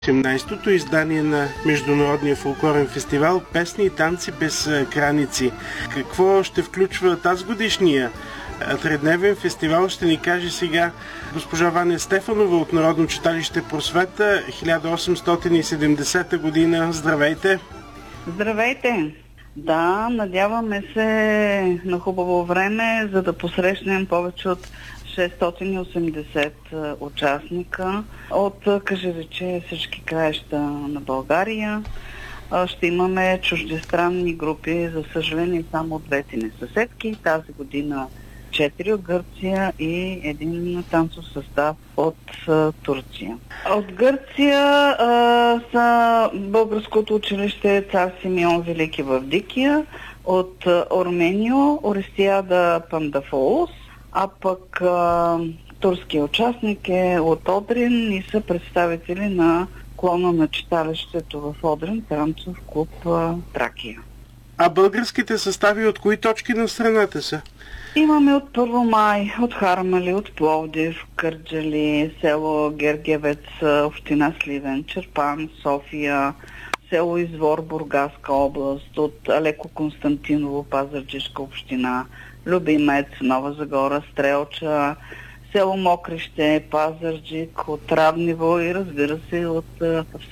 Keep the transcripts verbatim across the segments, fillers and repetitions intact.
осемнайсетото издание на Международния фолклорен фестивал "Песни и танци без граници". Какво ще включва тази годишния тridневен фестивал, ще ни каже сега госпожа Ваня Стефанова от Народно читалище "Просвета", хиляда осемстотин и седемдесета година. Здравейте! Здравейте! Да, надяваме се на хубаво време, за да посрещнем повече от шестстотин и осемдесет участника от, кажи рече, всички краища на България. Ще имаме чуждестранни групи, за съжаление само от двете ни съседки. Тази година четири от Гърция и един танцов състав от а, Турция. От Гърция а, са Българското училище "Цар Симеон Велики" в Дикия, от а, Орменио Орестиада Пандафоус, а пък а, турския участник е от Одрин и са представители на клона на читалището в Одрин, танцов клуб а, Тракия. А българските състави от кои точки на страната са? Имаме от Първомай, от Хармали, от Пловдив, Кърджали, село Гергевец, община Сливен, Чирпан, София, село Извор, Бургаска област, от Алеко Константиново, Пазарджишка община, Любимец, Нова Загора, Стрелча, село Мокрище, Пазарджик, от Радниво и разбира се от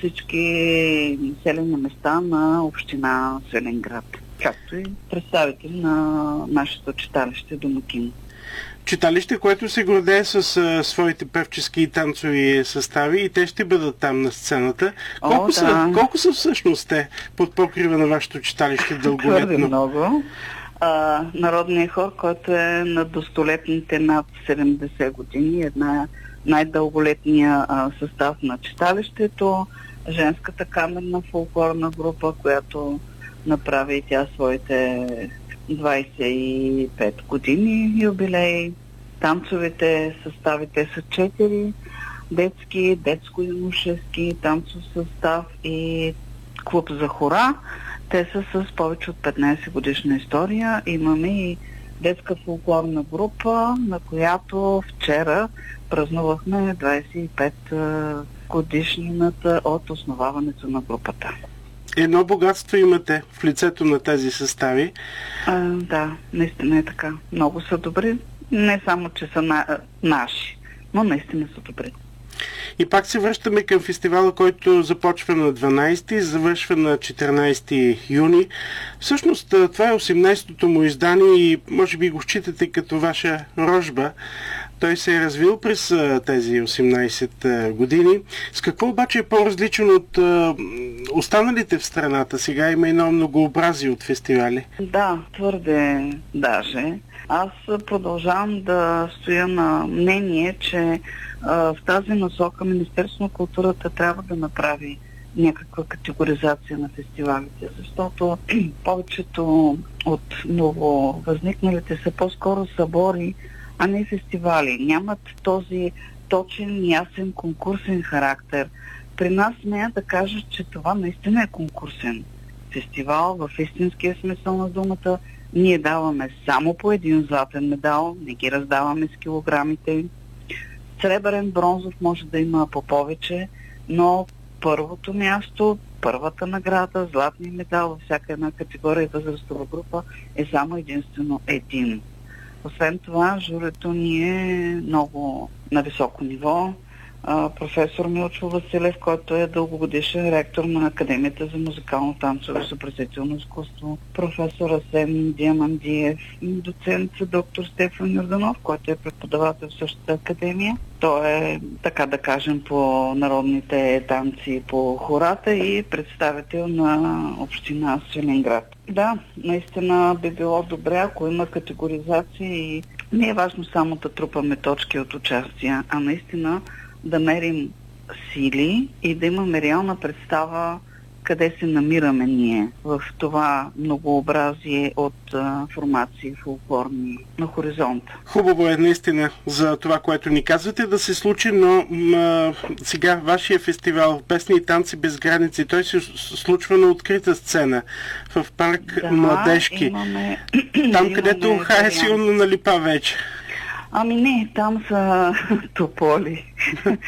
всички населени места на община Свиленград, както и представители на нашето читалище домакин. Читалище, което се гордее с а, своите певчески и танцови състави, и те ще бъдат там на сцената. Колко, О, са, да. колко са всъщност те под покрива на вашето читалище дълголетно? Твърде много. А, народният хор, който е на достолетните над седемдесет години, една най-дълголетния а, състав на читалището, женската камерна фолклорна група, която направи и тя своите двайсет и пет години юбилей. Танцовите съставите са четири: детски, детско-юношески, танцов състав и клуб за хора. Те са с повече от петнайсет годишна история. Имаме и детска фолклорна група, на която вчера празнувахме двайсет и пет годишнината от основаването на групата. Едно богатство имате в лицето на тези състави. А, да, наистина е така. Много са добри. Не само, че са на, наши, но наистина са добри. И пак се връщаме към фестивала, който започва на дванайсети и завършва на четиринайсети юни. Всъщност това е осемнайсетото му издание и може би го считате като ваша рожба. Той се е развил през тези осемнайсет години. С какво обаче е по-различен от останалите в страната? Сега има едно многообразие от фестивали. Да, твърде даже. Аз продължавам да стоя на мнение, че а, в тази насока Министерството на културата трябва да направи някаква категоризация на фестивалите, защото повечето от ново възникналите са по-скоро събори, а не фестивали. Нямат този точен, ясен, конкурсен характер. При нас смея да кажа, че това наистина е конкурсен фестивал в истинския смисъл на думата. Ние даваме само по един златен медал, не ги раздаваме с килограмите. Сребърен, бронзов може да има по повече, но първото място, първата награда, златния медал във всяка една категория и възрастова група е само единствено един. Освен това, журито ни е много на високо ниво. Професор Милчо Василев, който е дългогодишен ректор на Академията за музикално танцово и изобразително изкуство, професор Асен Диамандиев, доцент доктор Стефан Йорданов, който е преподавател в същата академия. Той е, така да кажем, по народните танци по хората и представител на община Свиленград. Да, наистина би било добре, ако има категоризация и не е важно само да трупаме точки от участия, а наистина да мерим сили и да имаме реална представа къде се намираме ние в това многообразие от а, формации фолклорни на хоризонта. Хубаво е наистина за това, което ни казвате, да се случи, но м- сега вашия фестивал "Песни и танци без граници", той се случва на открита сцена в парк Да, Младежки. Имаме, Там, където имаме хай силно налипа вече. Ами не, там са тополи.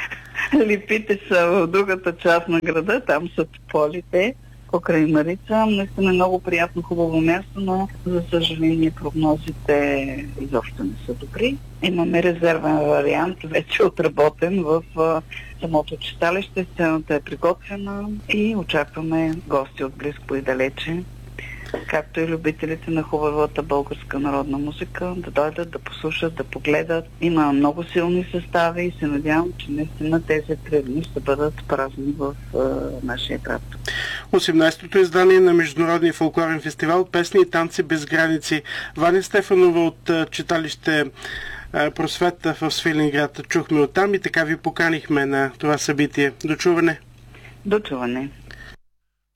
Липите са в другата част на града, там са тополите, покрай Марица. Наистина много приятно, хубаво място, но за съжаление прогнозите изобщо не са добри. Имаме резервен вариант, вече отработен в самото читалище. Сцената е приготвена и очакваме гости от близко и далече, както и любителите на хубавата българска народна музика, да дойдат, да послушат, да погледат. Има много силни състави и се надявам, че наистина тези три дни ще бъдат празни в е, нашия град. осемнайсетото издание на Международния фолклорен фестивал Песни и танци без граници. Ваня Стефанова от читалище Просвета в Свиленград чухме оттам и така ви поканихме на това събитие. До чуване! До чуване!